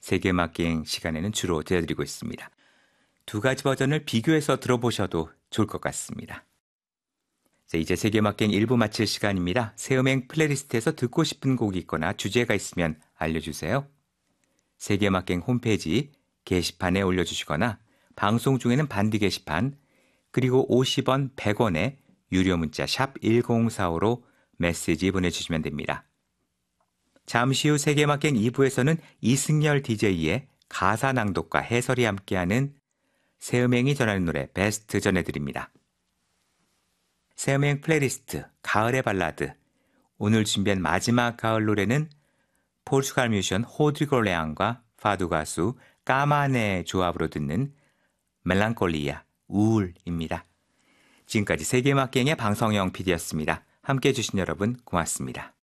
세계음악여행 시간에는 주로 들려드리고 있습니다. 두 가지 버전을 비교해서 들어보셔도 좋을 것 같습니다. 자, 이제 세계음악여행 1부 마칠 시간입니다. 새음행 플레이리스트에서 듣고 싶은 곡이 있거나 주제가 있으면 알려주세요. 세계음악여행 홈페이지 게시판에 올려주시거나 방송 중에는 반디 게시판 그리고 50원, 100원의 유료 문자 샵 1045로 메시지 보내주시면 됩니다. 잠시 후 세계음악여행 2부에서는 이승열 DJ의 가사 낭독과 해설이 함께하는 새음행이 전하는 노래 베스트 전해드립니다. 새음행 플레이리스트 가을의 발라드 오늘 준비한 마지막 가을 노래는 포르투갈 뮤지션 호드리고 레앙과 파두 가수 까마네의 조합으로 듣는 멜랑콜리아 우울입니다. 지금까지 세계음악여행의 방성영 PD였습니다. 함께해 주신 여러분 고맙습니다.